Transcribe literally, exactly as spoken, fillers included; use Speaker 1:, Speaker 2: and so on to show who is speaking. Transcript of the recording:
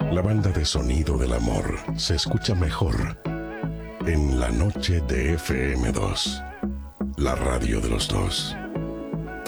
Speaker 1: La banda de sonido del amor se escucha mejor en la noche de F M dos, la radio de los dos.